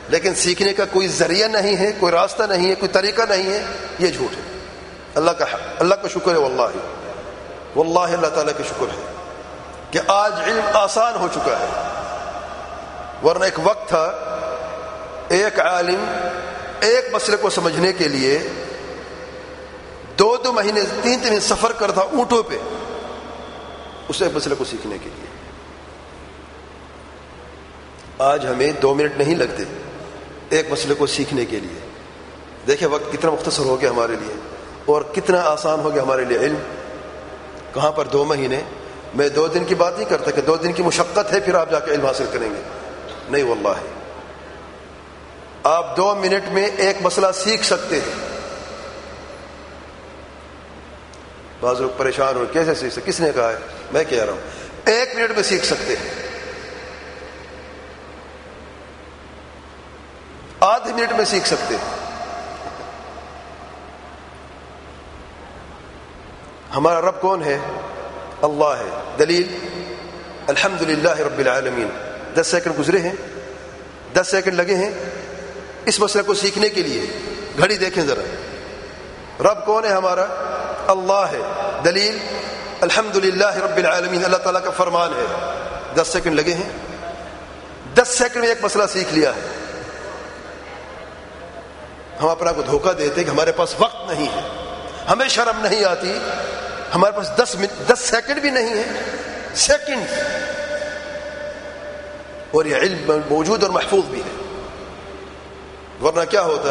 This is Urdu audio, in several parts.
لیکن سیکھنے کا کوئی ذریعہ نہیں ہے، کوئی راستہ نہیں ہے، کوئی طریقہ نہیں ہے، یہ جھوٹ ہے۔ اللہ کا شکر ہے، واللہ اللہ تعالیٰ کا شکر ہے کہ آج علم آسان ہو چکا ہے، ورنہ ایک وقت تھا ایک عالم ایک مسئلے کو سمجھنے کے لیے 2 مہینے 3 مہینے سفر کرتا اونٹوں پہ اس ایک مسئلے کو سیکھنے کے لیے۔ آج ہمیں 2 منٹ نہیں لگتے ایک مسئلے کو سیکھنے کے لیے۔ دیکھیں وقت کتنا مختصر ہو گیا ہمارے لیے اور کتنا آسان ہو گیا ہمارے لیے علم۔ کہاں پر 2 مہینے، میں 2 دن کی بات نہیں کرتا کہ 2 دن کی مشقت ہے پھر آپ جا کے علم حاصل کریں گے، نہیں واللہ آپ 2 منٹ میں ایک مسئلہ سیکھ سکتے ہیں۔ بعض لوگ پریشان ہو کیسے سیکھ سکتے، کس نے کہا ہے؟ میں کہہ رہا ہوں 1 منٹ میں سیکھ سکتے ہیں، آدھے منٹ میں سیکھ سکتے ہیں۔ ہمارا رب کون ہے؟ اللہ ہے۔ دلیل الحمدللہ رب العالمین۔ 10 سیکنڈ گزرے ہیں، 10 سیکنڈ لگے ہیں اس مسئلے کو سیکھنے کے لیے۔ گھڑی دیکھیں ذرا، رب کون ہے ہمارا؟ اللہ ہے۔ دلیل الحمدللہ رب العالمین، اللہ تعالیٰ کا فرمان ہے۔ 10 سیکنڈ لگے ہیں، 10 سیکنڈ میں ایک مسئلہ سیکھ لیا ہے۔ ہم اپنا کو دھوکہ دیتے کہ ہمارے پاس وقت نہیں ہے، ہمیں شرم نہیں آتی، ہمارے پاس 10 سیکنڈ بھی نہیں ہے، سیکنڈ، اور یہ علم موجود اور محفوظ بھی ہے۔ ورنہ کیا ہوتا؟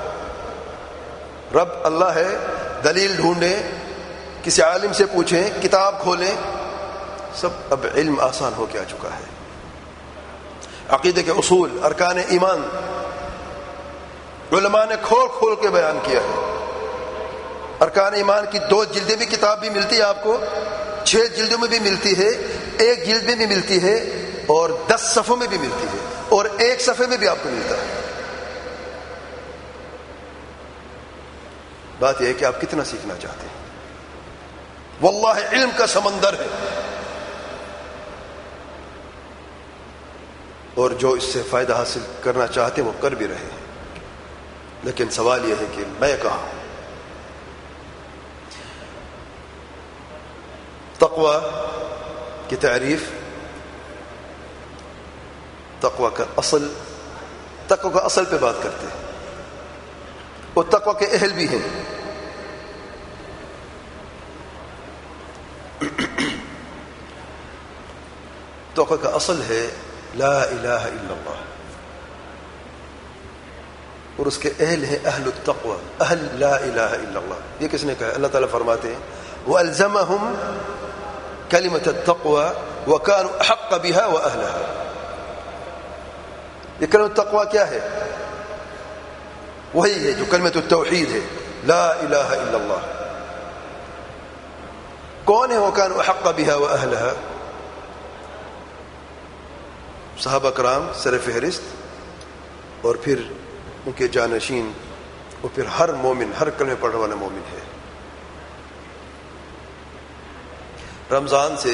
رب اللہ ہے، دلیل ڈھونڈیں، کسی عالم سے پوچھیں، کتاب کھولیں، سب اب علم آسان ہو کے آ چکا ہے۔ عقیدے کے اصول، ارکان ایمان علماء نے کھول کھول کے بیان کیا ہے۔ ارکان ایمان کی 2 جلدیں بھی کتاب بھی ملتی ہے آپ کو، 6 جلدوں میں بھی ملتی ہے، 1 جلد میں بھی ملتی ہے، اور 10 صفحوں میں بھی ملتی ہے، اور 1 صفحے میں بھی آپ کو ملتا ہے۔ بات یہ ہے کہ آپ کتنا سیکھنا چاہتے ہیں۔ واللہ علم کا سمندر ہے، اور جو اس سے فائدہ حاصل کرنا چاہتے ہیں وہ کر بھی رہے ہیں، لیکن سوال یہ ہے کہ میں کہاں؟ تقوی کی تعریف، تقوی کا اصل پہ بات کرتے ہیں، اور تقوی کے اہل بھی ہیں۔ تقوی کا اصل ہے لا الہ الا اللہ، اور اس کے اہل ہیں اہل التقوی، اہل لا الہ الا اللہ۔ یہ کس نے کہا؟ اللہ تعالیٰ فرماتے ہیں وَأَلْزَمَهُمْ كَلِمَةَ التَّقْوَى وَكَانُوا أَحَقَّ بِهَا وَأَهْلَهَا۔ یہ کلمۃ التقوی کیا ہے؟ وہی ہے جو کلمۃ التوحید ہے، لا الہ الا اللہ۔ کون ہے وَكَانُوا أَحَقَّ بِهَا وَأَهْلَهَا؟ صحابہ کرام سر فہرست، اور پھر ان کے جانشین، اور پھر ہر مومن، ہر کلمہ پڑھنے والا مومن ہے۔ رمضان سے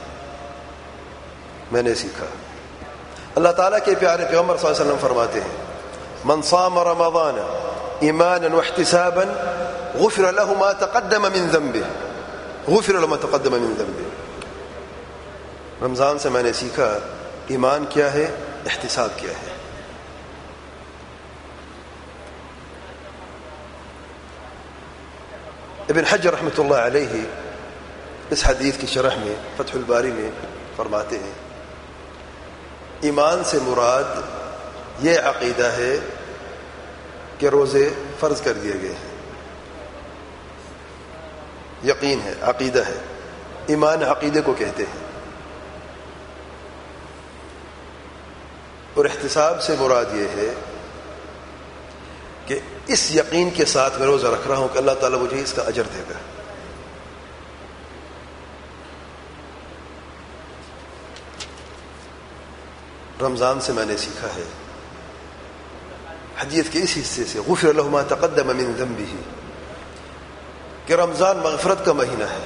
میں نے سیکھا، اللہ تعالیٰ کے پیارے پیغمبر صلی اللہ علیہ وسلم فرماتے ہیں من صام رمضان ایمانا واحتسابا غفر له ما تقدم من ذنبه، غفر له ما تقدم من ذنبه۔ رمضان سے میں نے سیکھا ایمان کیا ہے، احتساب کیا ہے۔ ابن حجر رحمۃ اللہ علیہ اس حدیث کی شرح میں فتح الباری میں فرماتے ہیں ایمان سے مراد یہ عقیدہ ہے کہ روزے فرض کر دیے گئے ہیں، یقین ہے، عقیدہ ہے، ایمان عقیدے کو کہتے ہیں۔ اور احتساب سے مراد یہ ہے کہ اس یقین کے ساتھ میں روزہ رکھ رہا ہوں کہ اللہ تعالیٰ مجھے اس کا اجر دے گا۔ رمضان سے میں نے سیکھا ہے، حدیث کے اس حصے سے غفر له ما تقدم من ذنبه، کہ رمضان مغفرت کا مہینہ ہے۔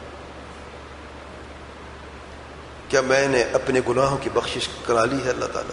کیا میں نے اپنے گناہوں کی بخشش کرا لی ہے اللہ تعالیٰ؟